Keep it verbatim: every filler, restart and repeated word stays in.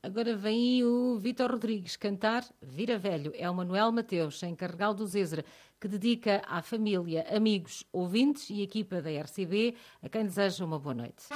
Agora vem aí o Vítor Rodrigues cantar Vira Velho. É o Manuel Mateus, em Carregal do Zezer, que dedica à família, amigos, ouvintes e equipa da R C B, a quem deseja uma boa noite.